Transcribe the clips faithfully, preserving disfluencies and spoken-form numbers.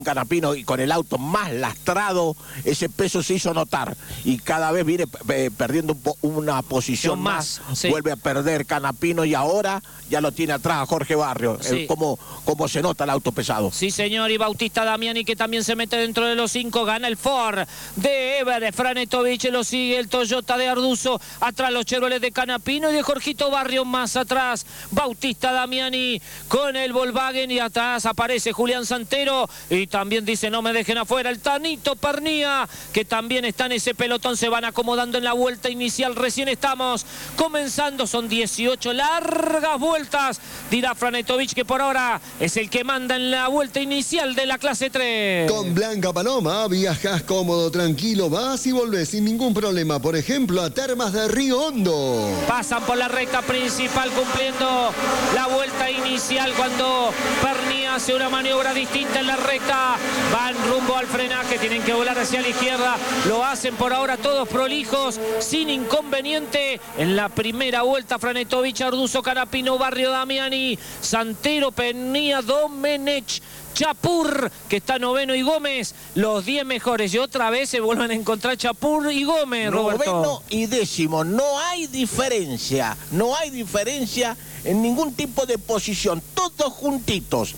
Canapino, y con el auto más lastrado, ese peso se hizo notar y cada vez viene eh, perdiendo un po una posición más, más. Sí. Vuelve a perder Canapino y ahora ya lo tiene atrás a Jorge Barrio. Sí. Eh, como, como se nota el auto pesado. Sí, señor, y Bautista Damiani, que también se mete dentro de los cinco, gana el Ford de Eber Franetovich, lo sigue el Toyota de Arduzo, atrás los Chevrolet de Canapino y de Jorgito Barrio, más atrás Bautista Damiani con el Volkswagen, y atrás aparece Julián Santero, y también dice no me dejen afuera el Tanito Pernía, que también está en ese pelotón. Se van acomodando en la vuelta inicial, recién estamos comenzando, son dieciocho largas vueltas, dirá Franetovich, que por ahora es el que manda en la vuelta inicial de la clase tres. Con Blanca Paloma viajas cómodo, tranquilo, vas y volvés sin ningún problema, por ejemplo a Termas de Río Hondo. Pasan por la recta principal cumpliendo la vuelta inicial cuando Pernía hace una maniobra distinta en la recta, van rumbo al frenaje, tienen que volar hacia la izquierda, lo hacen por ahora todos prolijos, sin inconveniente. En la primera vuelta Franetovich, Arduzo, Canapino, Barrio, Damiani, Santero, Pernía, Domenech, Chapur, que está noveno, y Gómez, los diez mejores. Y otra vez se vuelven a encontrar Chapur y Gómez, Roberto. Noveno y décimo, no hay diferencia, no hay diferencia en ningún tipo de posición, todos juntitos.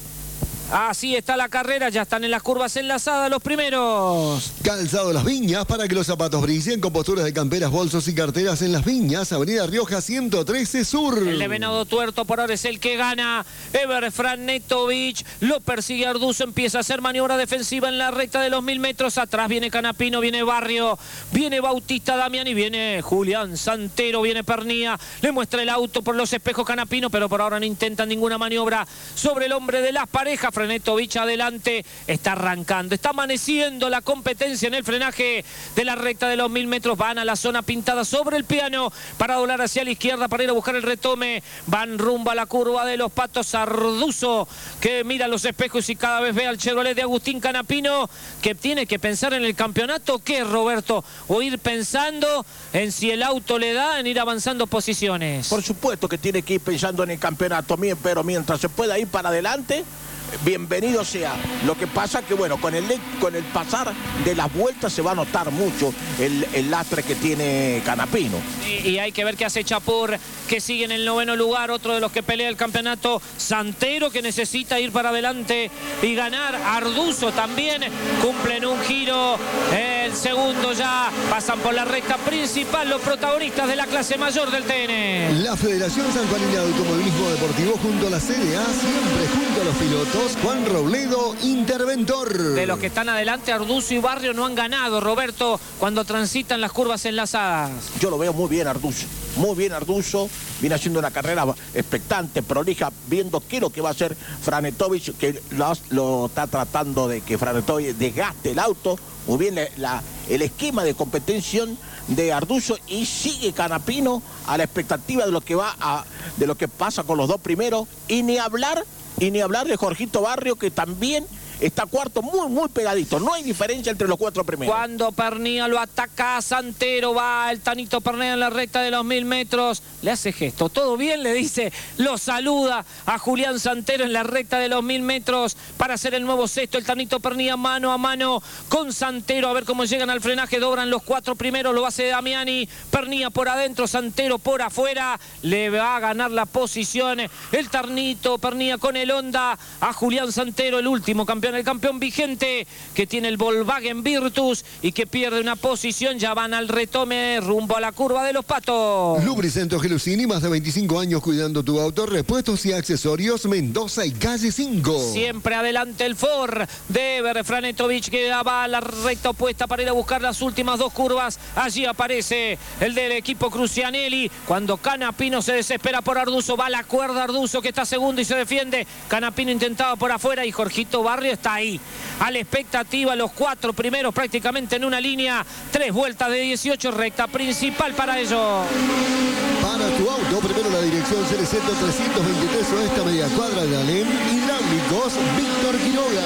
Así está la carrera, ya están en las curvas enlazadas los primeros. Calzado Las Viñas, para que los zapatos brillen, con posturas de camperas, bolsos y carteras en Las Viñas, Avenida Rioja ciento trece Sur. El de Venado Tuerto por ahora es el que gana. Eber Franetovich, lo persigue Arduzo, empieza a hacer maniobra defensiva en la recta de los mil metros. Atrás viene Canapino, viene Barrio, viene Bautista Damiani, viene Julián Santero, viene Pernía. Le muestra el auto por los espejos Canapino, pero por ahora no intentan ninguna maniobra sobre el hombre de las parejas. Franetovich adelante, está arrancando, está amaneciendo la competencia en el frenaje de la recta de los mil metros. Van a la zona pintada sobre el piano para doblar hacia la izquierda para ir a buscar el retome. Van rumbo a la curva de los Patos. Arduzo, que mira los espejos y cada vez ve al Chevrolet de Agustín Canapino, que tiene que pensar en el campeonato. ¿Qué, Roberto? O ir pensando en si el auto le da, en ir avanzando posiciones. Por supuesto que tiene que ir pensando en el campeonato, pero mientras se pueda ir para adelante, bienvenido sea. Lo que pasa que, bueno, con el, con el pasar de las vueltas se va a notar mucho el, el lastre que tiene Canapino. Y, y hay que ver qué hace Chapur, que sigue en el noveno lugar, otro de los que pelea el campeonato. Santero, que necesita ir para adelante y ganar. Arduzo también cumple en un giro el segundo, ya pasan por la recta principal los protagonistas de la clase mayor del T N. La Federación Sanjuanina de Automovilismo Deportivo junto a la C D A, siempre junto a los pilotos. Juan Robledo, interventor. De los que están adelante, Arduzo y Barrio no han ganado, Roberto, cuando transitan las curvas enlazadas. Yo lo veo muy bien Arduzo, muy bien Arduzo, viene haciendo una carrera expectante, prolija, viendo qué es lo que va a hacer Franetovich, que lo, lo está tratando de que Franetovich desgaste el auto. Muy bien la, el esquema de competencia de Arduzo, y sigue Canapino a la expectativa de lo que va a, de lo que pasa con los dos primeros, y ni hablar Y ni hablar de Jorgito Barrio, que también está cuarto, muy, muy pegadito. No hay diferencia entre los cuatro primeros. Cuando Pernía lo ataca a Santero, va el Tanito Pernía en la recta de los mil metros. Le hace gesto, todo bien, le dice, lo saluda a Julián Santero en la recta de los mil metros para hacer el nuevo sexto. El Tanito Pernía mano a mano con Santero, a ver cómo llegan al frenaje. Dobran los cuatro primeros, lo hace Damiani. Pernía por adentro, Santero por afuera. Le va a ganar la posición el Tanito Pernía con el Honda a Julián Santero, el último campeón, el campeón vigente, que tiene el Volkswagen Virtus y que pierde una posición. Ya van al retome rumbo a la curva de los Patos. Lubricento Gelusini, más de veinticinco años cuidando tu auto, repuestos y accesorios, Mendoza y calle cinco. Siempre adelante el Ford de Eber Franetovich, que va a la recta opuesta para ir a buscar las últimas dos curvas. Allí aparece el del equipo Crucianelli. Cuando Canapino se desespera por Arduzo, va a la cuerda Arduzo, que está segundo y se defiende. Canapino intentado por afuera y Jorgito Barrio está ahí, a la expectativa, los cuatro primeros prácticamente en una línea. Tres vueltas de dieciocho, recta principal para ellos. Para tu auto, primero la dirección C L Z trescientos veintitrés oeste, media cuadra de Alem. Hidráulicos Víctor Quiroga.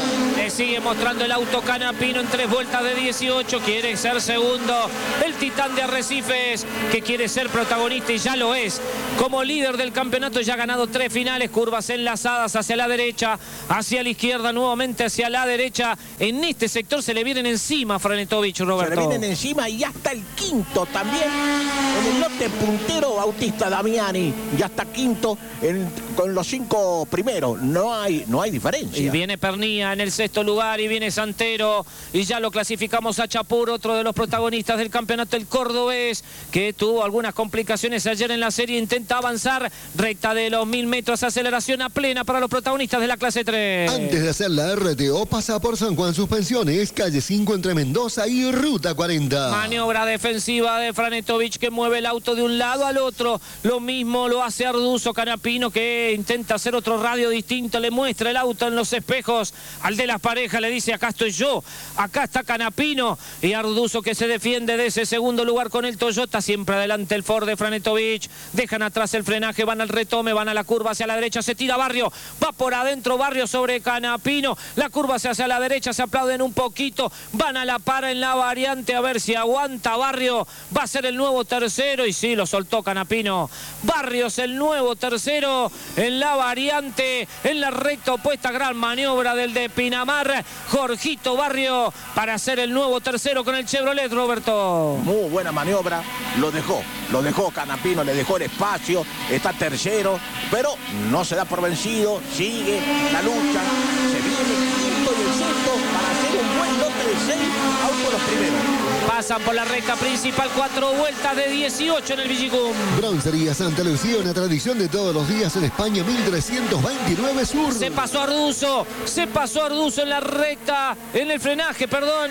Se sigue mostrando el auto Canapino en tres vueltas de dieciocho. Quiere ser segundo. El titán de Arrecifes, que quiere ser protagonista y ya lo es. Como líder del campeonato ya ha ganado tres finales. Curvas enlazadas hacia la derecha, hacia la izquierda, nuevamente hacia la derecha. En este sector se le vienen encima Franetovich, Roberto. Se le vienen encima y hasta el quinto también. En el lote puntero Bautista Damiani. Ya está quinto en, con los cinco primeros. No hay, no hay diferencia. Y viene Pernía en el sexto lugar y viene Santero. Y ya lo clasificamos a Chapur, otro de los protagonistas del campeonato, el cordobés, que tuvo algunas complicaciones ayer en la serie. Intenta avanzar. Recta de los mil metros. Aceleración a plena para los protagonistas de la clase tres. Antes de hacer la R T O, pasa por San Juan Suspensiones, calle cinco entre Mendoza y Ruta cuarenta. Maniobra defensiva de Franetovich, que mueve el auto de un lado al otro. Lo mismo lo hace Arduzo. Canapino, que intenta hacer otro radio distinto. Le muestra el auto en los espejos al de las parejas. Le dice: acá estoy yo, acá está Canapino. Y Arduzo, que se defiende de ese segundo lugar con el Toyota. Siempre adelante el Ford de Franetovich. Dejan atrás el frenaje, van al retome, van a la curva hacia la derecha. Se tira Barrio, va por adentro Barrio sobre Canapino. La curva se hace a la derecha, se aplauden un poquito. Van a la par en la variante, a ver si aguanta Barrio. Va a ser el nuevo tercero y sí, lo soltó Canapino. Barrios el nuevo tercero en la variante, en la recta opuesta. Gran maniobra del de Pinamar, Jorgito Barrio, para hacer el nuevo tercero con el Chevrolet, Roberto. Muy buena maniobra, lo dejó, lo dejó Canapino, le dejó el espacio, está tercero, pero no se da por vencido, sigue la lucha, se viene el quinto y el sexto para hacer un buen lote de seis autos los primeros. Pasan por la recta principal, cuatro vueltas de dieciocho en el Villicum. Broncería Santa Lucía, una tradición de todos los días en España, mil trescientos veintinueve Sur. Se pasó Arduzo, se pasó Arduzo en la recta, en el frenaje, perdón,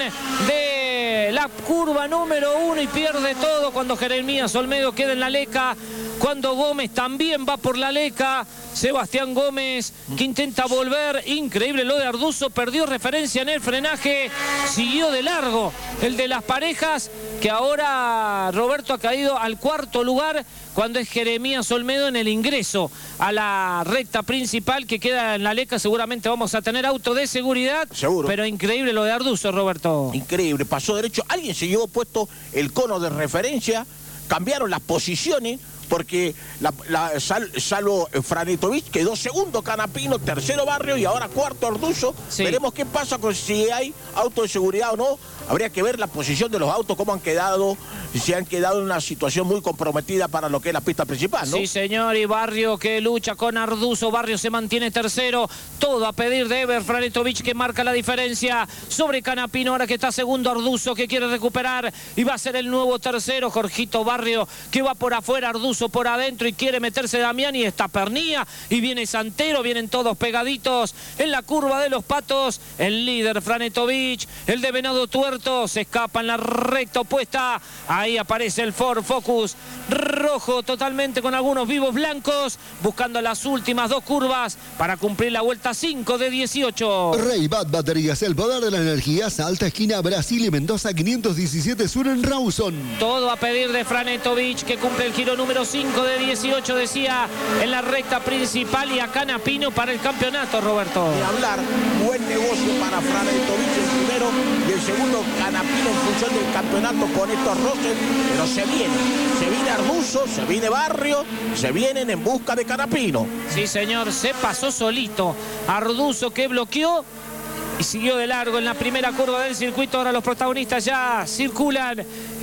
de la curva número uno y pierde todo cuando Jeremías Olmedo queda en la leca. Cuando Gómez también va por la leca. Sebastián Gómez, que intenta volver. Increíble lo de Arduzo, perdió referencia en el frenaje, siguió de largo el de las parejas, que ahora Roberto ha caído al cuarto lugar cuando es Jeremías Olmedo en el ingreso a la recta principal que queda en la leca. Seguramente vamos a tener auto de seguridad. Seguro. Pero increíble lo de Arduzo, Roberto. Increíble, pasó derecho. Alguien se llevó puesto el cono de referencia, cambiaron las posiciones. Porque la, la, sal, salvo Franetovich quedó segundo Canapino, tercero Barrio y ahora cuarto Arduzo. Sí. Veremos qué pasa con si hay auto de seguridad o no. Habría que ver la posición de los autos, cómo han quedado, si han quedado en una situación muy comprometida para lo que es la pista principal, ¿no? Sí, señor, y Barrio que lucha con Arduzo. Barrio se mantiene tercero, todo a pedir de Ever Franetovich, que marca la diferencia sobre Canapino, ahora que está segundo Arduzo, que quiere recuperar y va a ser el nuevo tercero. Jorgito Barrio, que va por afuera, Arduzo por adentro y quiere meterse Damián, y está Pernía y viene Santero, vienen todos pegaditos en la curva de los Patos. El líder Franetovich, el de Venado Tuerto, se escapa en la recta opuesta. Ahí aparece el Ford Focus rojo totalmente con algunos vivos blancos, buscando las últimas dos curvas para cumplir la vuelta cinco de dieciocho. Reybat Baterías, el poder de la energía. Salta esquina Brasil y Mendoza quinientos diecisiete Sur en Rawson. Todo a pedir de Franetovich, que cumple el giro número cinco de dieciocho, decía, en la recta principal, y a Canapino para el campeonato, Roberto. De hablar, buen negocio para Franetovich el primero y el segundo Canapino en función del campeonato con estos roces, pero se viene, se viene Arduzo, se viene Barrio, se vienen en busca de Canapino. Sí, señor, se pasó solito Arduzo, que bloqueó y siguió de largo en la primera curva del circuito. Ahora los protagonistas ya circulan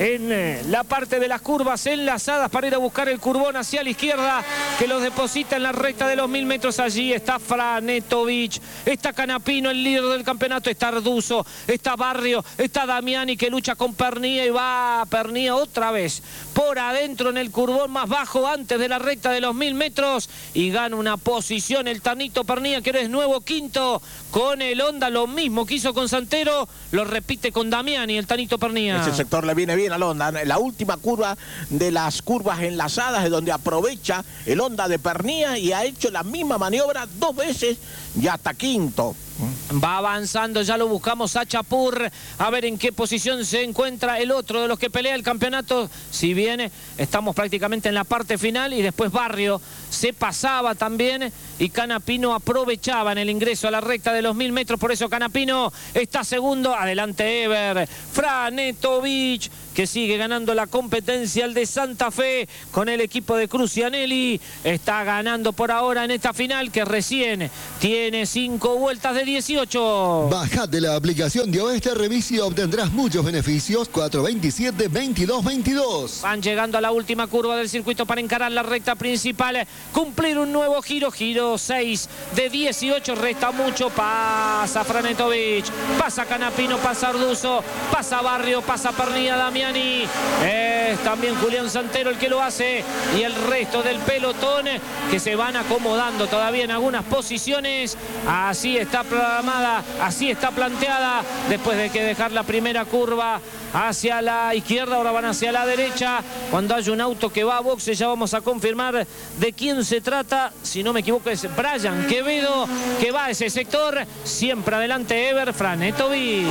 en la parte de las curvas enlazadas para ir a buscar el curvón hacia la izquierda, que los deposita en la recta de los mil metros. Allí está Franetovich, está Canapino, el líder del campeonato, está Arduzo, está Barrio, está Damiani, que lucha con Pernía, y va Pernía otra vez por adentro en el curvón más bajo antes de la recta de los mil metros y gana una posición el Tanito Pernía, que es nuevo quinto con el Honda. Lo mismo que hizo con Santero, lo repite con Damiani, el Tanito Pernía. Ese sector le viene bien al Honda. En la última curva de las curvas enlazadas es donde aprovecha el Honda de Pernía y ha hecho la misma maniobra dos veces y hasta quinto. Va avanzando, ya lo buscamos a Chapur, a ver en qué posición se encuentra el otro de los que pelea el campeonato. Si bien estamos prácticamente en la parte final y después Barrio se pasaba también y Canapino aprovechaba en el ingreso a la recta de los mil metros. Por eso Canapino está segundo, adelante Ever Franetovic, que sigue ganando la competencia, el de Santa Fe con el equipo de Crucianelli. Está ganando por ahora en esta final que recién tiene cinco vueltas de dieciocho. Bajate la aplicación de Oeste Remis y obtendrás muchos beneficios. cuatro veintisiete, veintidós veintidós. Van llegando a la última curva del circuito para encarar la recta principal, cumplir un nuevo giro, giro seis de dieciocho, resta mucho, pasa Franetovic, pasa Canapino, pasa Arduzo, pasa Barrio, pasa Pernilla, Damiani, es también Julián Santero el que lo hace y el resto del pelotón que se van acomodando todavía en algunas posiciones. Así está programada, así está planteada, después de que dejar la primera curva hacia la izquierda, ahora van hacia la derecha. Cuando hay un auto que va a boxe, ya vamos a confirmar de quién se trata. Si no me equivoco es Brian Quevedo que va a ese sector. Siempre adelante Ever Franetovic.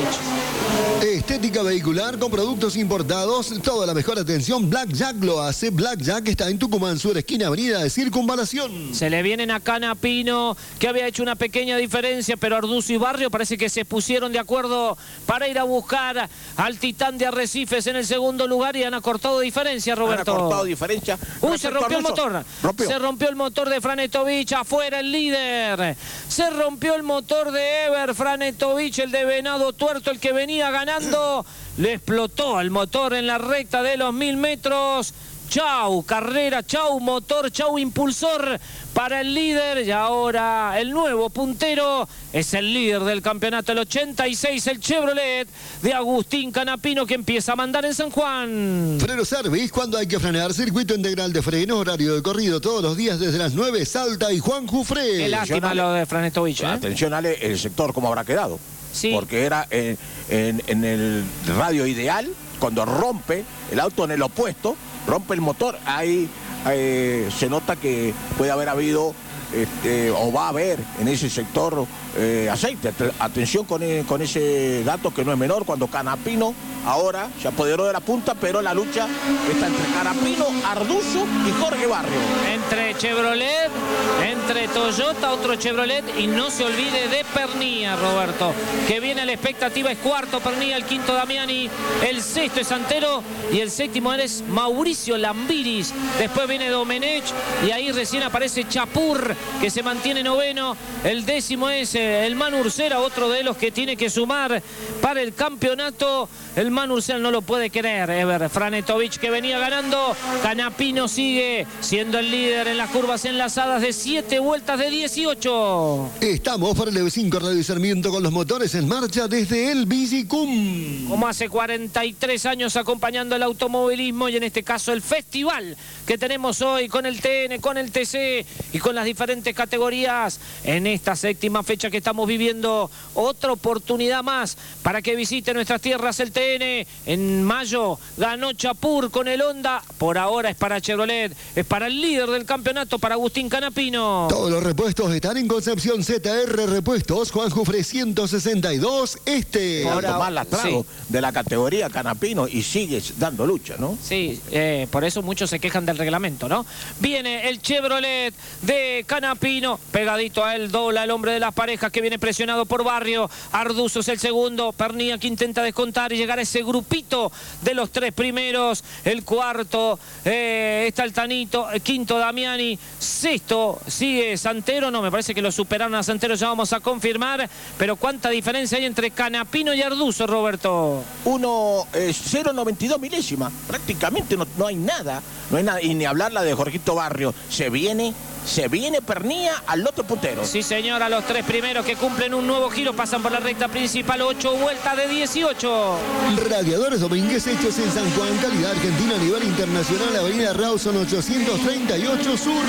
Estética vehicular con productos importados, toda la mejor atención. Blackjack lo hace. Blackjack está en Tucumán Sur, esquina avenida de Circunvalación. Se le vienen a Canapino, que había hecho una pequeña diferencia, pero Arduzo y Barrio parece que se pusieron de acuerdo para ir a buscar al Titán de Arrecifes en el segundo lugar y han acortado diferencia, Roberto. Han acortado diferencia. Uy, se rompió el motor. Rompió. Se rompió el motor de Franetovic, afuera el líder. Se rompió el motor de Ever Franetovic, el de Venado Tuerto, el que venía ganando. Le explotó el motor en la recta de los mil metros. Chau carrera, chau motor, chau impulsor para el líder. Y ahora el nuevo puntero es el líder del campeonato, el ochenta y seis, el Chevrolet de Agustín Canapino, que empieza a mandar en San Juan. Freno Service, cuando hay que frenar, circuito integral de frenos, horario de corrido todos los días desde las nueve, Salta y Juan Jufré. Qué lástima lo de Franetovic, ¿eh? Atención, Ale, el sector cómo habrá quedado. Sí. Porque era en, en, en el radio ideal, cuando rompe el auto en el opuesto, rompe el motor, ahí eh, se nota que puede haber habido este, o va a haber en ese sector eh, aceite. Atención con, el, con ese dato que no es menor, cuando Canapino ahora se apoderó de la punta, pero la lucha está entre Canapino, Arduzo y Jorge Barrio. Entre Chevrolet, entre Toyota, otro Chevrolet, y no se olvide de Pernilla, Roberto, que viene a la expectativa, es cuarto Pernilla, el quinto Damiani, el sexto es Santero y el séptimo es Mauricio Lambiris. Después viene Domenech y ahí recién aparece Chapur, que se mantiene noveno. El décimo es el Manu Ursera, otro de los que tiene que sumar para el campeonato. El Manu Ursera no lo puede creer, Ever Franetovic, que venía ganando. Canapino sigue siendo el líder en las curvas enlazadas de siete vueltas de dieciocho. Estamos para el E V cinco Radio Sarmiento con los motores en marcha desde el Bicicum. Como hace cuarenta y tres años acompañando el automovilismo y en este caso el festival que tenemos hoy con el T N, con el T C y con las diferentes categorías en esta séptima fecha que estamos viviendo. Otra oportunidad más para que visite nuestras tierras el T N. En mayo ganó Chapur con el Honda. Por ahora es para Chevrolet, es para el líder del campeonato, para Agustín Canapino. Todos los repuestos están en Concepción. Z R Repuestos, Juan Jufré ciento sesenta y dos Este. Ahora más lastrado sí. de la categoría Canapino y sigue dando lucha, ¿no? Sí, eh, por eso muchos se quejan del reglamento, ¿no? Viene el Chevrolet de Canapino, pegadito a él, dobla el hombre de las parejas que viene presionado por Barrio. Arduzo es el segundo, Pernilla que intenta descontar y llegar a ese grupito de los tres primeros. El cuarto eh, está el Tanito, el quinto Damiani, sexto sigue Santero, no, me parece que lo superaron a Santero, ya vamos a confirmar, pero cuánta diferencia hay entre Canapino y Arduzo, Roberto. Uno, eh, cero coma noventa y dos milésima, prácticamente no, no hay nada, no hay nada, y ni hablar la de Jorgito Barrio, se viene... Se viene Pernilla al lote puntero. Sí, señora, los tres primeros que cumplen un nuevo giro pasan por la recta principal, ocho vueltas de dieciocho. Radiadores Domínguez hechos en San Juan, calidad argentina a nivel internacional, avenida Rawson ochocientos treinta y ocho Sur.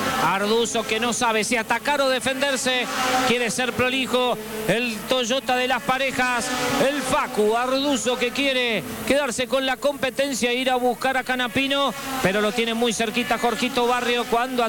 Arduzo que no sabe si atacar o defenderse, quiere ser prolijo, el Toyota de las parejas, el Facu Arduzo que quiere quedarse con la competencia e ir a buscar a Canapino, pero lo tiene muy cerquita Jorgito Barrio cuando atrás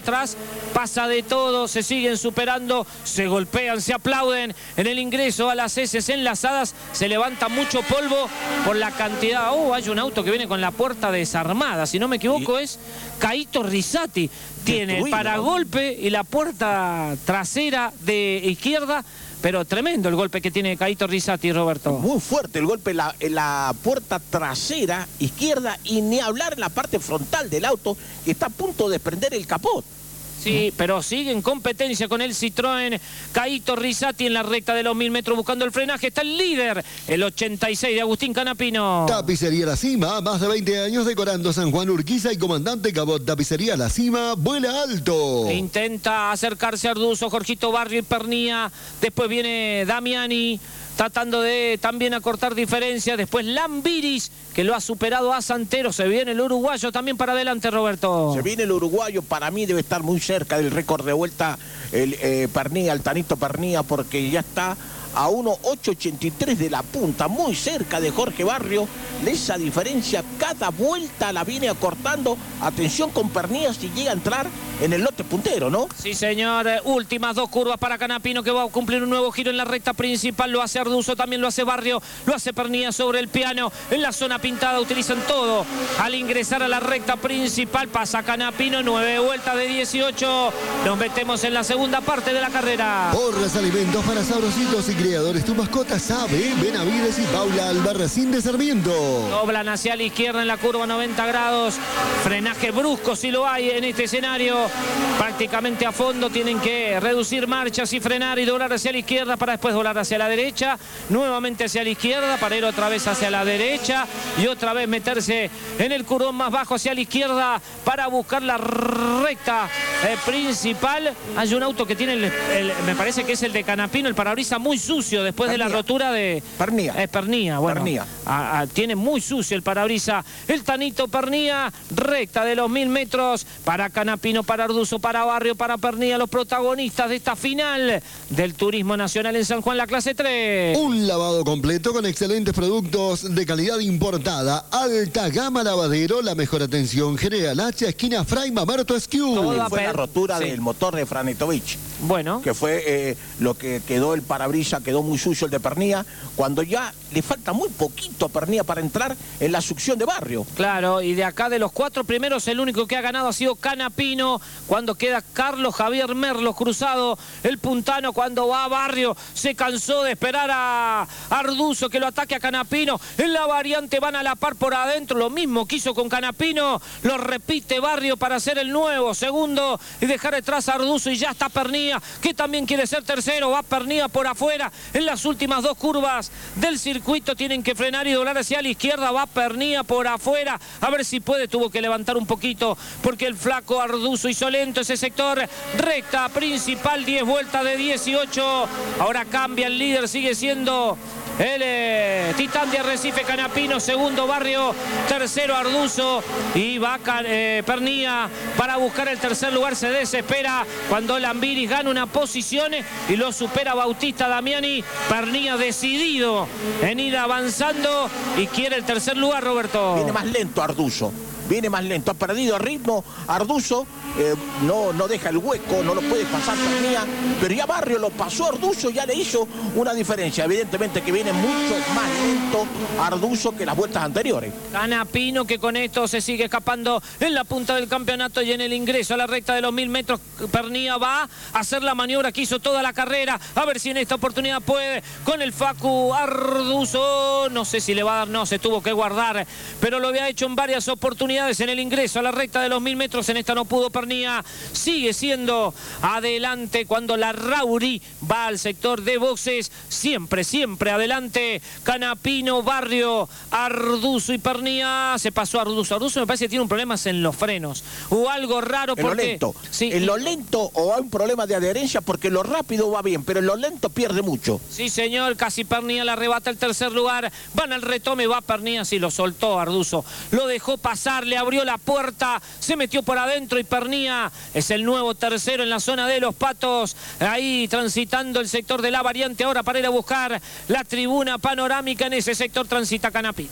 pasa de todo, se siguen superando, se golpean, se aplauden. En el ingreso a las heces enlazadas se levanta mucho polvo por la cantidad. Oh, hay un auto que viene con la puerta desarmada, si no me equivoco es Caíto Rizzati. Tiene el paragolpe y la puerta trasera de izquierda. Pero tremendo el golpe que tiene Caíto Rizzati, Roberto. Muy fuerte el golpe en la, en la puerta trasera izquierda y ni hablar en la parte frontal del auto que está a punto de desprender el capot. Sí, pero sigue en competencia con el Citroën Caíto Rizzati en la recta de los mil metros buscando el frenaje. Está el líder, el ochenta y seis de Agustín Canapino. Tapicería La Cima, más de veinte años decorando San Juan Urquiza y Comandante Cabot. Tapicería La Cima, vuela alto. Intenta acercarse a Arduzo, Jorgito Barrio y Pernía. Después viene Damiani, tratando de también acortar diferencias. Después Lambiris, que lo ha superado a Santero. Se viene el uruguayo también para adelante, Roberto. Se viene el uruguayo, para mí debe estar muy cerca del récord de vuelta el eh, Pernía, el Tanito Pernía, porque ya está a uno ocho ochenta y tres de la punta, muy cerca de Jorge Barrio. Esa diferencia cada vuelta la viene acortando. Atención con Pernía si llega a entrar en el lote puntero, ¿no? Sí, señor. Últimas dos curvas para Canapino, que va a cumplir un nuevo giro en la recta principal. Lo hace Arduzo, también lo hace Barrio, lo hace Pernía sobre el piano. En la zona pintada utilizan todo. Al ingresar a la recta principal pasa Canapino, nueve vueltas de dieciocho. Nos metemos en la segunda parte de la carrera. Porras Alimentos para sabrositos y criadores. Tu mascota sabe. Benavides y Paula Albarracín de Sarmiento. Doblan hacia la izquierda en la curva noventa grados. Frenaje brusco si lo hay en este escenario. Prácticamente a fondo tienen que reducir marchas y frenar y doblar hacia la izquierda para después doblar hacia la derecha. Nuevamente hacia la izquierda para ir otra vez hacia la derecha. Y otra vez meterse en el curvón más bajo hacia la izquierda para buscar la recta eh, principal. Hay un auto que tiene, el, el, me parece que es el de Canapino, el parabrisas muy sucio después Pernía. de la rotura de... Pernía. Es Pernía, bueno. Pernía. A, a, tiene muy sucio el parabrisas. El Tanito Pernía, recta de los mil metros para Canapino, para Arduzo, para Barrio, para Pernía, los protagonistas de esta final del Turismo Nacional en San Juan, la clase tres. Un lavado completo con excelentes productos de calidad importada. Alta gama lavadero, la mejor atención. General H, esquina Fray Mamerto Esquiú. Fue la rotura sí. del motor de Franetovich. Bueno. Que fue eh, lo que quedó el parabrisas, quedó muy sucio el de Pernía, cuando ya le falta muy poquito a Pernía para entrar en la succión de Barrio. Claro, y de acá de los cuatro primeros, el único que ha ganado ha sido Canapino, cuando queda Carlos Javier Merlos cruzado, el puntano cuando va a Barrio, se cansó de esperar a Arduzo que lo ataque a Canapino, en la variante van a la par por adentro, lo mismo que hizo con Canapino, lo repite Barrio para hacer el nuevo segundo y dejar detrás a Arduzo y ya está Pernía, que también quiere ser tercero, va Pernía por afuera, en las últimas dos curvas del circuito tienen que frenar y doblar hacia la izquierda, va Pernía por afuera, a ver si puede, tuvo que levantar un poquito, porque el flaco Arduzo hizo lento ese sector, recta principal, diez vueltas de dieciocho, ahora cambia el líder, sigue siendo el eh, Titán de Arrecife Canapino, segundo Barrio, tercero Arduzo y va eh, Pernía para buscar el tercer lugar, se desespera cuando Lambiris gana una posición y lo supera Bautista Damiani. Pernía decidido en ir avanzando y quiere el tercer lugar, Roberto. Viene más lento Arduzo. Viene más lento, ha perdido ritmo Arduzo, eh, no, no deja el hueco, no lo puede pasar Pernía, pero ya Barrio lo pasó Arduzo, ya le hizo una diferencia. Evidentemente que viene mucho más lento Arduzo que las vueltas anteriores. Canapino, que con esto se sigue escapando en la punta del campeonato y en el ingreso a la recta de los mil metros. Pernía va a hacer la maniobra que hizo toda la carrera, a ver si en esta oportunidad puede con el Facu Arduzo. No sé si le va a dar, no, se tuvo que guardar, pero lo había hecho en varias oportunidades en el ingreso a la recta de los mil metros. En esta no pudo Pernía, sigue siendo adelante cuando la Rauri va al sector de boxes, siempre, siempre adelante Canapino, Barrio, Arduzo y Pernía. Se pasó Arduzo, Arduzo me parece que tiene un problema en los frenos o algo raro porque... En lo lento, sí, en lo lento o hay un problema de adherencia porque lo rápido va bien, pero en lo lento pierde mucho. Sí señor, casi Pernía le arrebata el tercer lugar, van al retome, va Pernía, sí lo soltó Arduzo, lo dejó pasar, le abrió la puerta, se metió por adentro y Pernía es el nuevo tercero en la zona de los Patos, ahí transitando el sector de la variante ahora para ir a buscar la tribuna panorámica. En ese sector transita Canapino.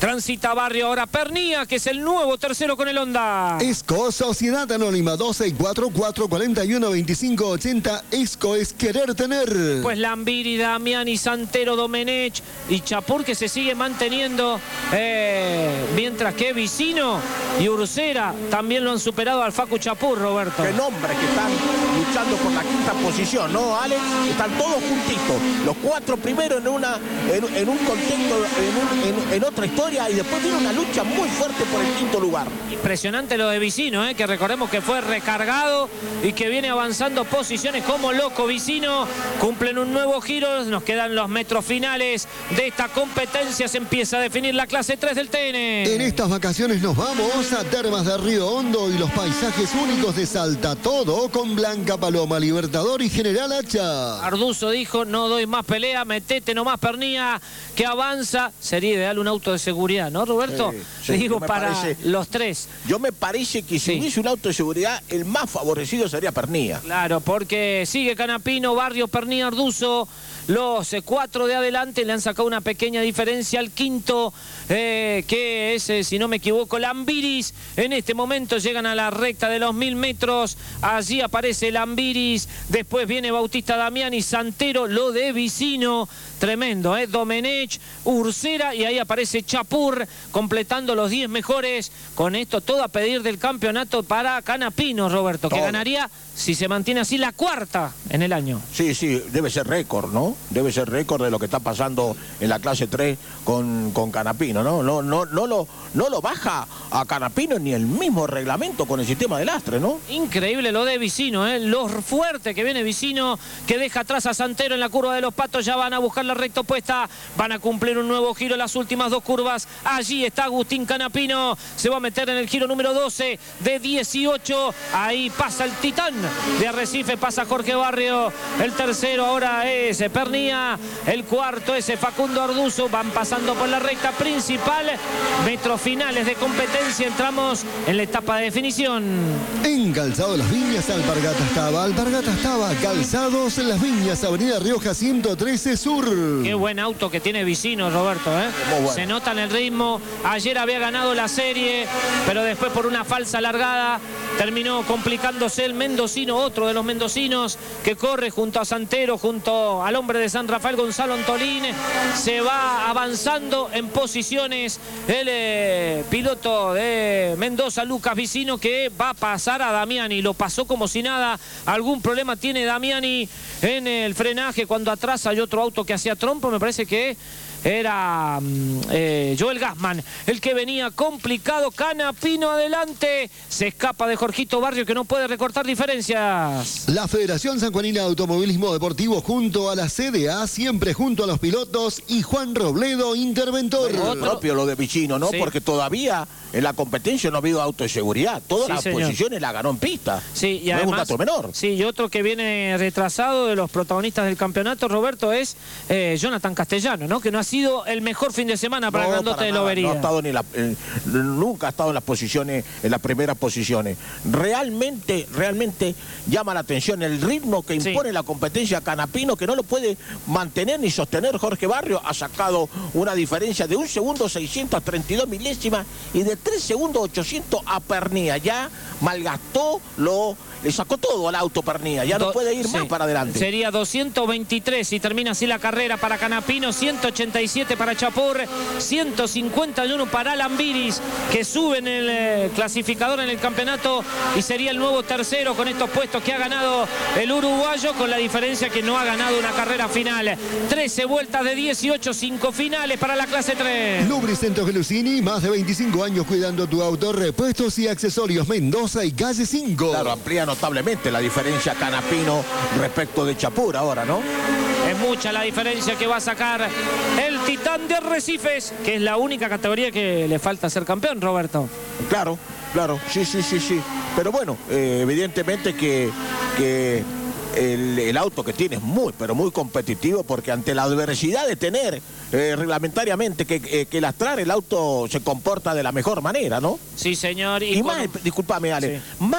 Transita Barrio, ahora Pernía, que es el nuevo tercero con el Honda. Esco, Sociedad Anónima, dos seis cuatro, cuatro cuatro uno, dos cinco ocho cero. Esco es querer tener. Pues Lambiri, Damiani, Santero, Domenech y Chapur, que se sigue manteniendo, eh, mientras que Vicino y Ursera también lo han superado al Facu Chapur, Roberto. Qué nombres que están luchando por la quinta posición, ¿no, Alex? Están todos juntitos, los cuatro primeros en una en, en un contexto, en, un, en, en otra historia, y después viene una lucha muy fuerte por el quinto lugar. Impresionante lo de Vicino, ¿eh? Que recordemos que fue recargado y que viene avanzando posiciones como loco. Vicino cumplen un nuevo giro, nos quedan los metros finales de esta competencia, se empieza a definir la clase tres del T N. En estas vacaciones nos vamos a Termas de Río Hondo y los paisajes únicos de Salta, todo con Blanca Paloma, Libertador y General Hacha. Arduzo dijo, no doy más pelea, metete nomás Pernía, que avanza. Sería ideal un auto de seguridad, ¿no, Roberto? Sí, sí, digo, para parece, los tres. Yo me parece que si sí. hubiese un auto de seguridad, el más favorecido sería Pernía. Claro, porque sigue Canapino, Barrio, Pernía, Arduzo. Los eh, cuatro de adelante le han sacado una pequeña diferencia al quinto, eh, que es, eh, si no me equivoco, Lambiris. En este momento llegan a la recta de los mil metros. Allí aparece Lambiris. Después viene Bautista Damiani, Santero, lo de Vicino. Tremendo, ¿eh? Domenech, Ursera, y ahí aparece Chapur, completando los diez mejores. Con esto todo a pedir del campeonato para Canapino, Roberto, que todo. Ganaría, si se mantiene así, la cuarta en el año. Sí, sí, debe ser récord, ¿no? Debe ser récord de lo que está pasando en la clase tres con, con Canapino, ¿no? No, no, no, lo, no lo baja a Canapino ni el mismo reglamento con el sistema de lastre, ¿no? Increíble lo de Vicino, ¿eh? Lo fuerte que viene Vicino, que deja atrás a Santero en la curva de los Patos. Ya van a buscar la recta opuesta, van a cumplir un nuevo giro, las últimas dos curvas. Allí está Agustín Canapino, se va a meter en el giro número doce de dieciocho. Ahí pasa el titán de Arrecife, pasa Jorge Barrio. El tercero ahora es Pernía, el cuarto es Facundo Arduzo. Van pasando por la recta principal, metros finales de competencia, entramos en la etapa de definición. En Calzado Las Viñas, Alpargata estaba, Alpargata estaba, Calzados en Las Viñas, Avenida Rioja ciento trece Sur. Qué buen auto que tiene Vicino, Roberto, ¿eh? Bueno. Se nota en el ritmo. Ayer había ganado la serie, pero después por una falsa largada terminó complicándose el mendocino, otro de los mendocinos que corre junto a Santero, junto al hombre de San Rafael, Gonzalo Antolín. Se va avanzando en posiciones el eh, piloto de Mendoza, Lucas Vicino, que va a pasar a Damiani. Lo pasó como si nada. Algún problema tiene Damiani en el frenaje cuando atrás hay otro auto que hacía trompo. Me parece que era eh, Joel Gassman el que venía complicado. Canapino adelante, se escapa de Jorgito Barrio, que no puede recortar diferencias. La Federación Sanjuanina de Automovilismo Deportivo junto a la C D A, siempre junto a los pilotos, y Juan Robledo, interventor. Es propio lo de Vicino, ¿no? Sí. Porque todavía en la competencia no ha habido auto de seguridad. Todas sí, las señor. posiciones la ganó en pista. Sí, y no además, es un dato menor. Sí, y otro que viene retrasado de los protagonistas del campeonato, Roberto, es eh, Jonathan Castellano, ¿no? Que no ha sido el mejor fin de semana para no, el Grandote para de nada, Lobería. No ha estado ni la, eh, nunca ha estado en las posiciones, en las primeras posiciones. Realmente, realmente llama la atención el ritmo que impone sí. la competencia. Canapino, que no lo puede mantener ni sostener Jorge Barrio, ha sacado una diferencia de un segundo seiscientos treinta y dos milésimas y de tres segundos ochocientos a Pernía. Ya malgastó, lo, le sacó todo al auto Pernía. Ya Do, no puede ir sí. más para adelante. Sería doscientos veintitrés y termina así la carrera para Canapino, ciento ochenta y siete para Chapur, ciento cincuenta y uno para Lambiris, que sube en el eh, clasificador en el campeonato y sería el nuevo tercero con estos puestos que ha ganado el uruguayo, con la diferencia que no ha ganado una carrera final. trece vueltas de dieciocho, cinco finales para la clase tres. Lubricentros Gelusini, más de veinticinco años cuidando tu auto, repuestos y accesorios, Mendoza y calle cinco. Claro, amplía notablemente la diferencia Canapino respecto de Chapur ahora, ¿no? Es mucha la diferencia que va a sacar el Titán de Arrecifes, que es la única categoría que le falta ser campeón, Roberto. Claro, claro, sí, sí, sí, sí. Pero bueno, eh, evidentemente que, que el, el auto que tiene es muy, pero muy competitivo, porque ante la adversidad de tener eh, reglamentariamente que, eh, que lastrar, el auto se comporta de la mejor manera, ¿no? Sí, señor. Y, y más, con... discúlpame, Ale, sí. más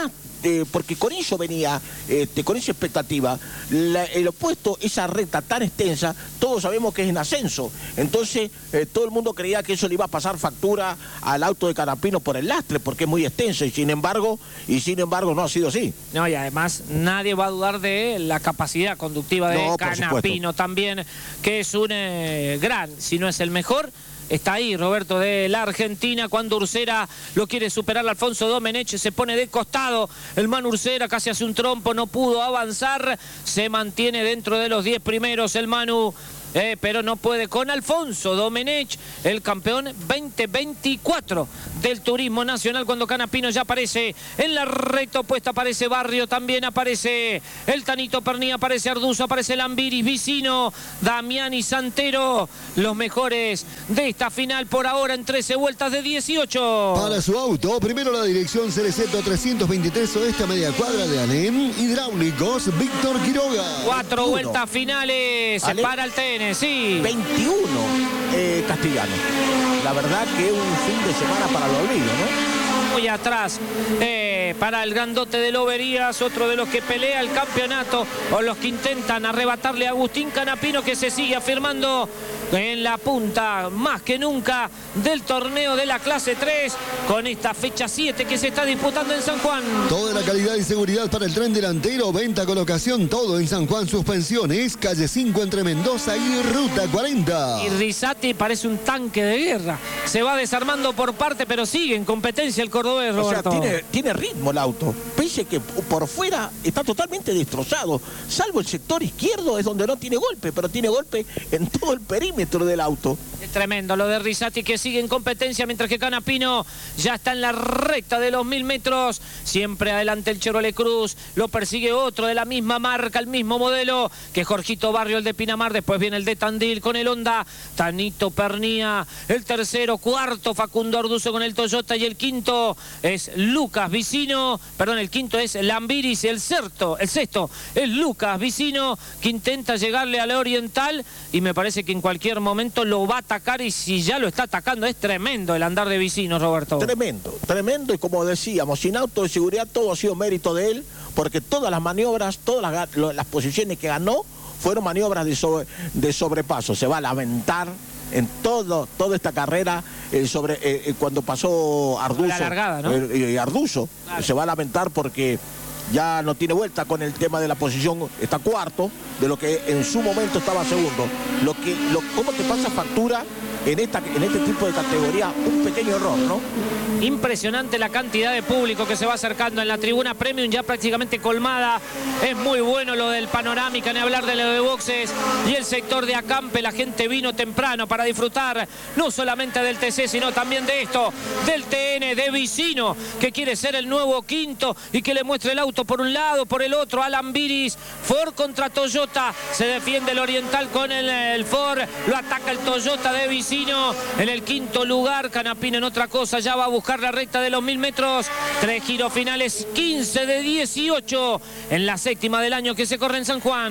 eh, porque con eso venía, este, con esa expectativa. La, el opuesto, esa recta tan extensa, todos sabemos que es en ascenso. Entonces, eh, todo el mundo creía que eso le iba a pasar factura al auto de Canapino por el lastre, porque es muy extenso, y sin embargo, y sin embargo no ha sido así. No, y además nadie va a dudar de la capacidad conductiva de No, Canapino también, que es un eh, gran, si no es el mejor. Está ahí Roberto de la Argentina cuando Ursera lo quiere superar. Alfonso Domenech se pone de costado. El man Ursera casi hace un trompo, no pudo avanzar. Se mantiene dentro de los diez primeros el Manu. Eh, pero no puede con Alfonso Domenech, el campeón veinte veinticuatro del Turismo Nacional, cuando Canapino ya aparece en la recta opuesta. Aparece Barrio, también aparece el Tanito Pernía, aparece Arduzo, aparece Lambiris, Vicino, Damiani, Santero, los mejores de esta final por ahora en trece vueltas de dieciocho. Para su auto, primero la dirección Cerezeto trescientos veintitrés oeste, media cuadra de Alem, hidráulicos Víctor Quiroga. Cuatro veintiuno. Vueltas finales, se Ale. para el T N. Sí. veintiuno eh, Castellano. La verdad que es un fin de semana para el olvido, ¿no? Muy atrás eh, para el grandote de Loberías, otro de los que pelea el campeonato, o los que intentan arrebatarle a Agustín Canapino, que se sigue afirmando en la punta más que nunca del torneo de la clase tres, con esta fecha siete que se está disputando en San Juan. Toda la calidad y seguridad para el tren delantero, venta, colocación, todo en San Juan. Suspensiones, calle cinco entre Mendoza y Ruta cuarenta. Y Risati parece un tanque de guerra, se va desarmando por parte, pero sigue en competencia el cordobés, Roberto. O sea, tiene, tiene ritmo el auto, pese que por fuera está totalmente destrozado, salvo el sector izquierdo es donde no tiene golpe, pero tiene golpe en todo el perímetro del auto. Es tremendo lo de Risati, que sigue en competencia, mientras que Canapino ya está en la recta de los mil metros. Siempre adelante el Chevrolet Cruz, lo persigue otro de la misma marca, el mismo modelo que Jorgito Barrio, el de Pinamar. Después viene el de Tandil con el Honda, Tanito Pernía, el tercero, cuarto Facundo Arduzo con el Toyota, y el quinto es Lucas Vicino, perdón, el quinto es Lambiris, y el sexto, el sexto es Lucas Vicino, que intenta llegarle al Oriental, y me parece que en cualquier momento lo va a atacar, y si ya lo está atacando, es tremendo el andar de Vicino, Roberto. Tremendo, tremendo, y como decíamos, sin auto de seguridad todo ha sido mérito de él, porque todas las maniobras, todas las, las posiciones que ganó fueron maniobras de, sobre, de sobrepaso. Se va a lamentar en todo, toda esta carrera eh, sobre eh, cuando pasó Arduzo. La largada, ¿no? Eh, Arduzo, claro. Se va a lamentar porque ya no tiene vuelta con el tema de la posición, está cuarto, de lo que en su momento estaba segundo. Lo que, lo, ¿Cómo te pasa factura en, esta, en este tipo de categoría? Un pequeño error, ¿no? Impresionante la cantidad de público que se va acercando en la tribuna premium, ya prácticamente colmada. Es muy bueno lo del panorámica, ni hablar de lo de boxes y el sector de acampe. La gente vino temprano para disfrutar no solamente del T C, sino también de esto, del T N, de Vicino, que quiere ser el nuevo quinto y que le muestre el auto por un lado, por el otro. Alan Viris, Ford contra Toyota, se defiende el Oriental con el, el Ford, lo ataca el Toyota de Vicino en el quinto lugar. Canapino en otra cosa, ya va a buscar la recta de los mil metros. Tres giros finales, quince de dieciocho en la séptima del año que se corre en San Juan.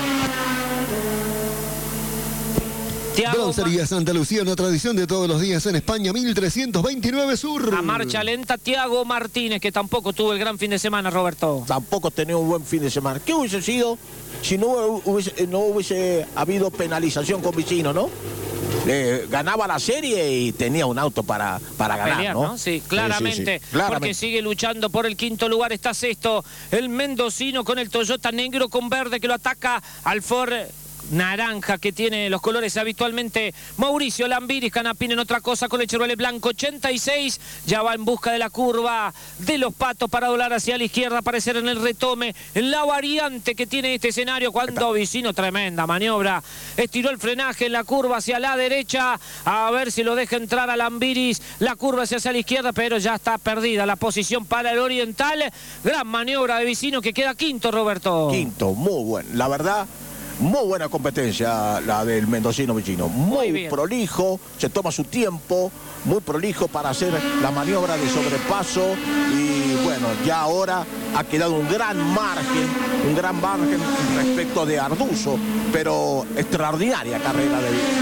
Broncería Santa Lucía, una tradición de todos los días en España, mil trescientos veintinueve Sur. A marcha lenta, Tiago Martínez, que tampoco tuvo el gran fin de semana, Roberto. Tampoco tenía un buen fin de semana. ¿Qué hubiese sido si no hubiese, no hubiese habido penalización con Vicino, no? Eh, ganaba la serie y tenía un auto para, para ganar, Pelear, ¿no? ¿no? Sí, claramente, sí, sí, sí, claramente, porque sigue luchando por el quinto lugar. Está sexto el mendocino con el Toyota negro con verde, que lo ataca al Ford naranja, que tiene los colores habitualmente Mauricio Lambiris. Canapino en otra cosa con el Chevrolet blanco ochenta y seis, ya va en busca de la curva de Los Patos para doblar hacia la izquierda, aparecer en el retome, en la variante que tiene este escenario, cuando Vicino, tremenda maniobra, estiró el frenaje en la curva hacia la derecha, a ver si lo deja entrar a Lambiris, la curva hacia, hacia la izquierda, pero ya está perdida la posición para el Oriental. Gran maniobra de Vicino, que queda quinto, Roberto. Quinto, muy bueno, la verdad. Muy buena competencia la del mendocino Vicino, muy, muy prolijo, se toma su tiempo, muy prolijo para hacer la maniobra de sobrepaso, y bueno, ya ahora ha quedado un gran margen, un gran margen respecto de Arduzo, pero extraordinaria carrera de, de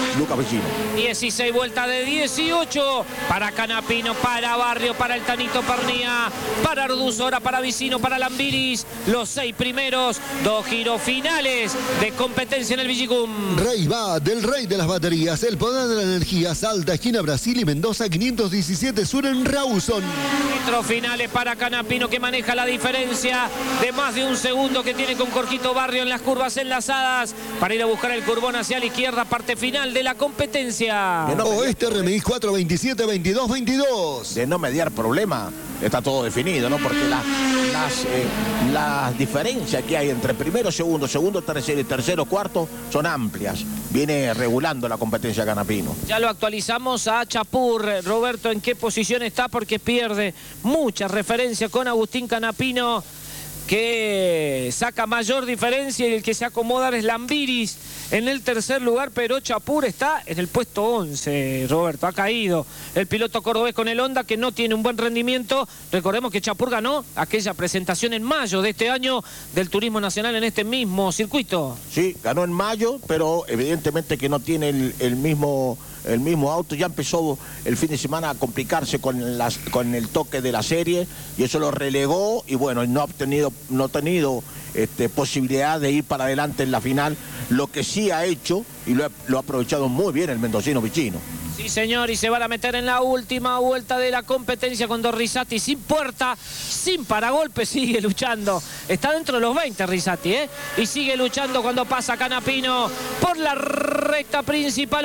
Lucas Vicino. dieciséis vueltas de dieciocho para Canapino, para Barrio, para el Tanito Pernía, para Arduzo, ahora para Vicino, para Lambiris. Los seis primeros, dos giros finales de competencia en el Villicum. Rey va del rey de las baterías, el poder de la energía, Salta, esquina Brasil y Mendoza, quinientos diecisiete sur en Rawson. Metros finales para Canapino, que maneja la diferencia de más de un segundo que tiene con Jorgito Barrio en las curvas enlazadas para ir a buscar el curbón hacia la izquierda, parte final de la competencia. Oeste Remis cuatro veintisiete veintidós veintidós. De no mediar problema, está todo definido, ¿no? Porque la, las, eh, las diferencias que hay entre primero, segundo, segundo, tercero y tercero, cuarto son amplias. Viene regulando la competencia Canapino. Ya lo actualizamos a Chapur. Roberto, ¿en qué posición está? Porque pierde mucha referencia con Agustín Canapino, que saca mayor diferencia, y el que se acomoda es Lambiris en el tercer lugar, pero Chapur está en el puesto once, Roberto, ha caído el piloto cordobés con el Honda, que no tiene un buen rendimiento. Recordemos que Chapur ganó aquella presentación en mayo de este año del Turismo Nacional en este mismo circuito. Sí, ganó en mayo, pero evidentemente que no tiene el, el mismo... el mismo auto. Ya empezó el fin de semana a complicarse con, las, con el toque de la serie, y eso lo relegó, y bueno, no ha tenido, no ha tenido este, posibilidad de ir para adelante en la final, lo que sí ha hecho, y lo ha, lo ha aprovechado muy bien el mendocino Vicino. Sí, señor, y se van a meter en la última vuelta de la competencia con Don Rizzati sin puerta, sin paragolpe, sigue luchando. Está dentro de los veinte Rizzati, ¿eh? Y sigue luchando cuando pasa Canapino por la recta principal.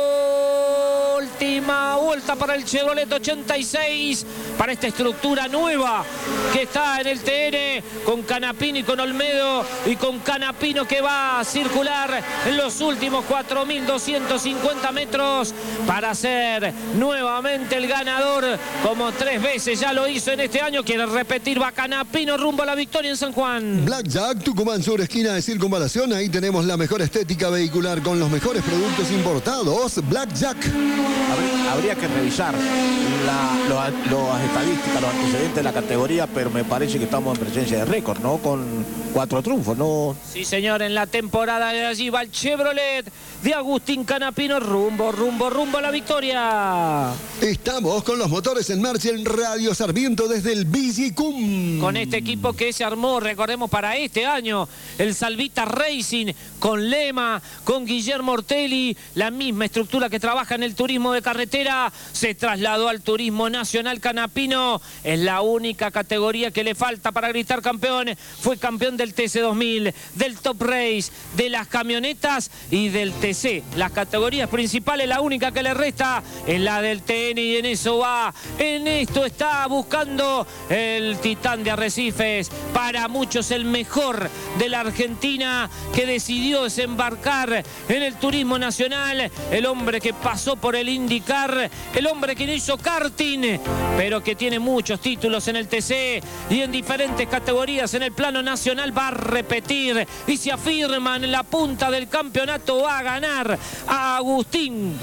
Última vuelta para el Chevrolet ochenta y seis, para esta estructura nueva que está en el T N, con Canapino y con Olmedo, y con Canapino que va a circular en los últimos cuatro mil doscientos cincuenta metros para ser nuevamente el ganador, como tres veces ya lo hizo en este año. Quiere repetir, va Canapino rumbo a la victoria en San Juan. Blackjack, Tucumán Sur, esquina de Circunvalación. Ahí tenemos la mejor estética vehicular con los mejores productos importados. Blackjack. Habría, habría que revisar la, lo, las estadísticas, los antecedentes de la categoría, pero me parece que estamos en presencia de récord, ¿no? Con cuatro triunfos, ¿no? Sí, señor, en la temporada de allí va el Chevrolet de Agustín Canapino, rumbo, rumbo, rumbo a la victoria. Estamos con los motores en marcha en Radio Sarmiento desde el Villicum. Con este equipo que se armó, recordemos, para este año, el Salvita Racing, con Lema, con Guillermo Ortelli, la misma estructura que trabaja en el turismo de carretera, se trasladó al turismo nacional. Canapino es la única categoría que le falta para gritar campeón. Fue campeón del T C dos mil, del Top Race, de las camionetas y del T C. Las categorías principales, la única que le resta es la del T N, y en eso va. En esto está buscando el Titán de Arrecifes, para muchos el mejor de la Argentina, que decidió desembarcar en el turismo nacional, el hombre que pasó por el IndyCar, el hombre que no hizo karting, pero que tiene muchos títulos en el T C y en diferentes categorías en el plano nacional. Va a repetir y se afirma en la punta del campeonato. Va a ganar Agustín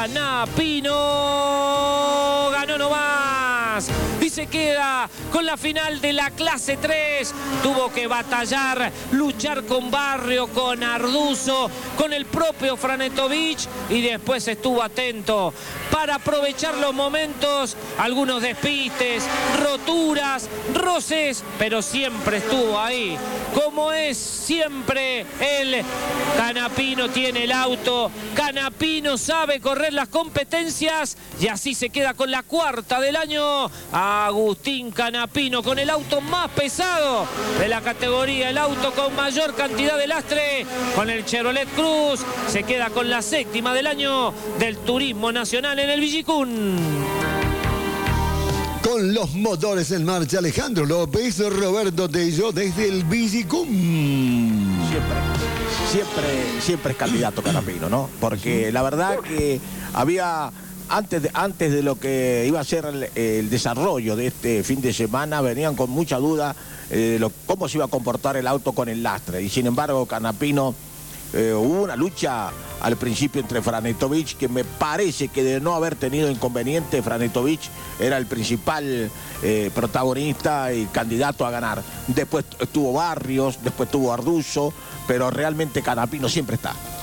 Canapino. Ganó nomás y se queda con la final de la clase tres. Tuvo que batallar, luchar con Barrio, con Arduzo, con el propio Franetovich, y después estuvo atento para aprovechar los momentos, algunos despistes, roturas, roces, pero siempre estuvo ahí. Como es siempre el Canapino, tiene el auto, Canapino sabe correr las competencias, y así se queda con la cuarta del año Agustín Canapino, con el auto más pesado de la categoría, el auto con mayor cantidad de lastre, con el Chevrolet Cruz. Se queda con la séptima del año del turismo nacional en el Villicún. Con los motores en marcha, Alejandro López, Roberto Tello desde el Villicum. Siempre, siempre, siempre es candidato Canapino, ¿no? Porque la verdad que había, antes de, antes de lo que iba a ser el, el desarrollo de este fin de semana, venían con mucha duda eh, de lo, cómo se iba a comportar el auto con el lastre. Y sin embargo, Canapino, eh, hubo una lucha al principio entre Franetovich, que me parece que de no haber tenido inconveniente, Franetovich era el principal eh, protagonista y candidato a ganar. Después estuvo Barrios, después estuvo Arduzo, pero realmente Canapino siempre está.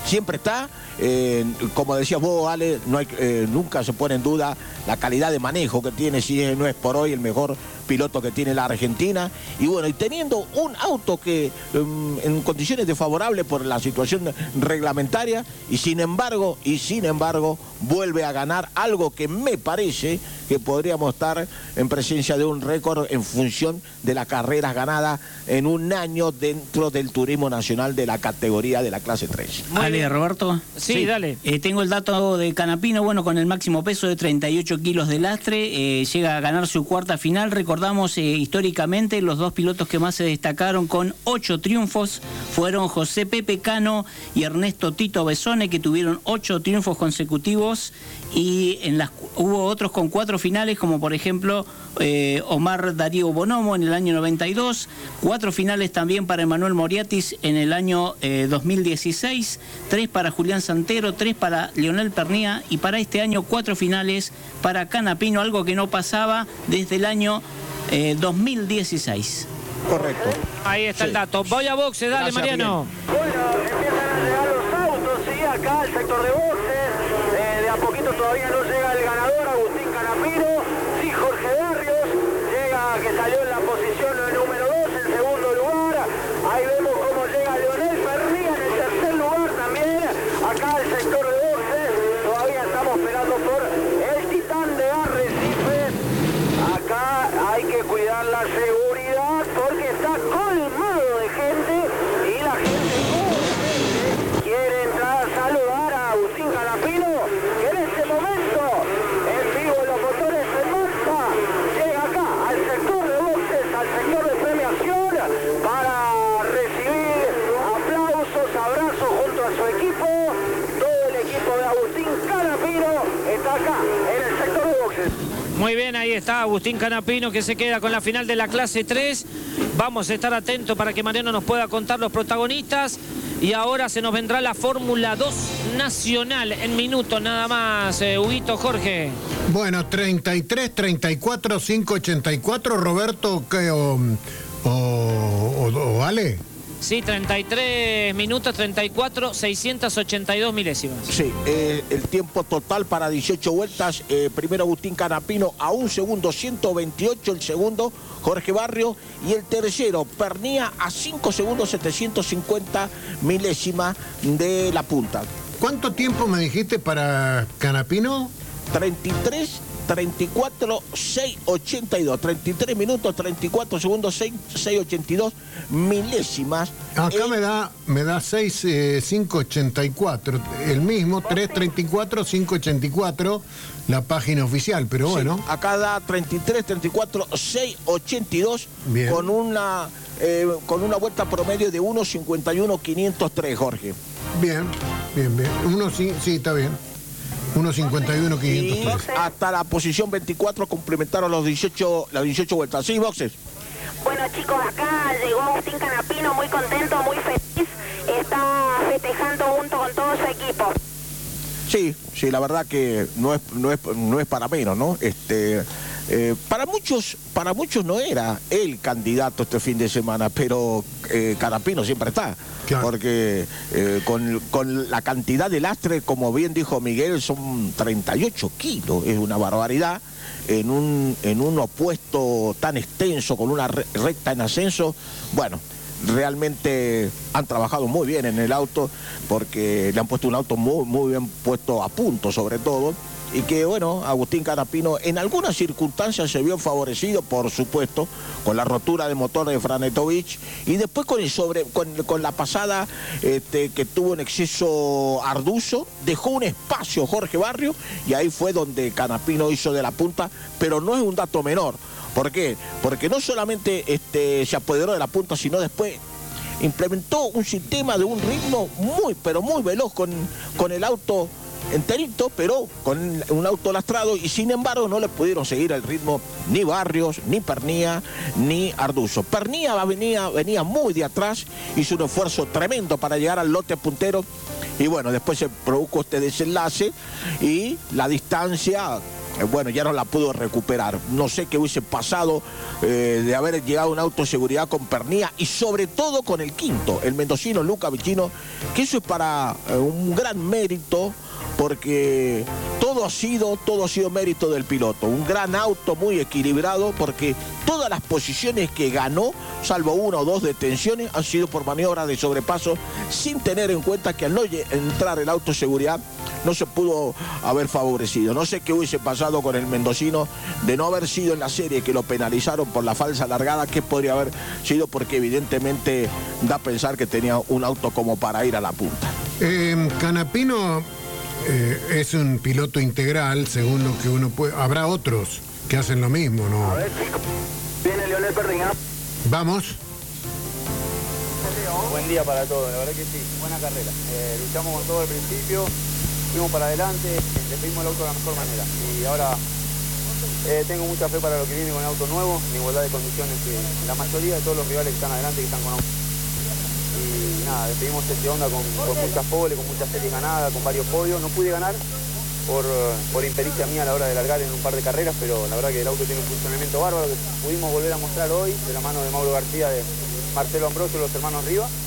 siempre está. Eh, como decías vos, Ale, no hay, eh, nunca se pone en duda la calidad de manejo que tiene, si es, no es por hoy el mejor piloto que tiene la Argentina. Y bueno, y teniendo un auto que um, en condiciones desfavorables por la situación reglamentaria, y sin embargo, y sin embargo, vuelve a ganar algo que me parece que podríamos estar en presencia de un récord en función de las carreras ganadas en un año dentro del turismo nacional de la categoría de la clase tres. Ale, Roberto. Sí, Sí. dale. Eh, tengo el dato de Canapino, bueno, con el máximo peso de treinta y ocho kilos de lastre, eh, llega a ganar su cuarta final. Recordamos eh, históricamente los dos pilotos que más se destacaron con ocho triunfos fueron José Pepe Cano y Ernesto Tito Besone, que tuvieron ocho triunfos consecutivos, y en las hubo otros con cuatro finales, como por ejemplo eh, Omar Darío Bonomo en el año noventa y dos, cuatro finales también para Emanuel Moriatis en el año eh, dos mil dieciséis, tres para Julián Santero, tres para Leonel Pernía, y para este año cuatro finales para Canapino, algo que no pasaba desde el año eh, dos mil dieciséis. Correcto. Ahí está Sí. el dato. Voy a boxe, dale, Gracias, Mariano. Bueno, empiezan a llegar los autos, sí, acá al sector de boxes. Eh, de a poquito todavía no llega el ganador, Agustín Canapino. Sí, Jorge Barrios llega, que salió en la posición número dos, en segundo lugar. Ahí vemos cómo llega Leonel Pernía en el tercer lugar también. Acá al sector de boxes, todavía estamos esperando por el titán de Arrecifes. Acá hay que cuidar la seguridad porque está colmado de gente y la gente quiere entrar a saludar a Agustín Canapino, que en este momento, en vivo, los motores en marcha, llega acá al sector de boxes, al sector de premiación, para recibir aplausos, abrazos junto a su equipo. Todo el equipo de Agustín Canapino está acá en el sector de boxes. Muy bien, ahí está Agustín Canapino, que se queda con la final de la clase tres. Vamos a estar atentos para que Mariano nos pueda contar los protagonistas. Y ahora se nos vendrá la Fórmula dos Nacional en minutos nada más. Eh, Huguito, Jorge. Bueno, treinta y tres, treinta y cuatro, quinientos ochenta y cuatro, Roberto, ¿qué, o, o, o, o Ale? Sí, treinta y tres minutos, treinta y cuatro, seiscientos ochenta y dos milésimas. Sí, eh, el tiempo total para dieciocho vueltas, eh, primero Agustín Canapino a un segundo, ciento veintiocho el segundo, Jorge Barrio, y el tercero, Pernía, a cinco segundos, setecientos cincuenta milésimas de la punta. ¿Cuánto tiempo me dijiste para Canapino? treinta y tres, treinta y cuatro, seiscientos ochenta y dos, treinta y tres minutos, treinta y cuatro segundos, seiscientos ochenta y dos milésimas. Acá Eh, me da me da seis, eh, quinientos ochenta y cuatro, el mismo, tres treinta y cuatro, quinientos ochenta y cuatro, la página oficial, pero sí, bueno. acá da treinta y tres, treinta y cuatro, seiscientos ochenta y dos Bien. con una eh, con una vuelta promedio de uno cincuenta y uno, quinientos tres, Jorge. Bien, bien, bien. Uno sí, sí, está bien. uno cincuenta y uno, Y quinientos tres. hasta la posición veinticuatro complementaron los dieciocho, las dieciocho vueltas. Sí, boxes. Bueno, chicos, acá llegó Agustín Canapino, muy contento, muy feliz. Está festejando junto con todo su equipo. Sí, sí, la verdad que no es, no es, no es para menos, ¿no? Este, eh, para muchos, para muchos no era el candidato este fin de semana, pero eh, Canapino siempre está. Claro. Porque eh, con, con la cantidad de lastre, como bien dijo Miguel, son treinta y ocho kilos, es una barbaridad. En un, en un opuesto tan extenso, con una re- recta en ascenso, bueno, realmente han trabajado muy bien en el auto, porque le han puesto un auto muy, muy bien puesto a punto, sobre todo, y que, bueno, Agustín Canapino en algunas circunstancias se vio favorecido, por supuesto, con la rotura de motor de Franetovich, y después con el sobre, con, con la pasada este, que tuvo en exceso Arduzo, dejó un espacio Jorge Barrio, y ahí fue donde Canapino hizo de la punta, pero no es un dato menor. ¿Por qué? Porque no solamente este, se apoderó de la punta, sino después implementó un sistema de un ritmo muy, pero muy veloz con, con el auto enterito, pero con un auto lastrado, y sin embargo no le pudieron seguir el ritmo ni Barrios, ni Pernía, ni Arduzo. Pernía venía, venía muy de atrás, hizo un esfuerzo tremendo para llegar al lote puntero, y bueno, después se produjo este desenlace y la distancia eh, bueno, ya no la pudo recuperar. No sé qué hubiese pasado eh, de haber llegado un auto de seguridad con Pernía y sobre todo con el quinto, el mendocino Luca Vicino, que eso es para eh, un gran mérito, porque todo ha sido, todo ha sido mérito del piloto. Un gran auto muy equilibrado, porque todas las posiciones que ganó, salvo una o dos detenciones, han sido por maniobras de sobrepaso, sin tener en cuenta que al no entrar el auto de seguridad no se pudo haber favorecido. No sé qué hubiese pasado con el mendocino de no haber sido en la serie, que lo penalizaron por la falsa largada, qué podría haber sido, porque evidentemente da a pensar que tenía un auto como para ir a la punta. Eh, Canapino eh, es un piloto integral, según lo que uno puede... Habrá otros que hacen lo mismo, ¿no? A ver, chicos. Viene Leonel Perdín. Vamos. Buen día para todos, la verdad que sí, buena carrera. Eh, luchamos con todo al principio, fuimos para adelante, le pedimos el auto de la mejor manera. Y ahora eh, tengo mucha fe para lo que viene con el auto nuevo, en igualdad de condiciones que la mayoría de todos los rivales que están adelante, que están con auto. Y nada, despedimos este Honda con, con muchas poles, con muchas series ganadas, con varios podios. No pude ganar por, por impericia mía a la hora de largar en un par de carreras, pero la verdad que el auto tiene un funcionamiento bárbaro que pudimos volver a mostrar hoy de la mano de Mauro García, de Marcelo Ambrosio, los hermanos Rivas.